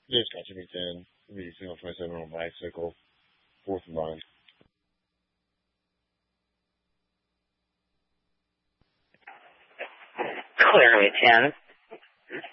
Just got to be 10. Be single 27 on a bicycle. 4th and line. Clear me 10.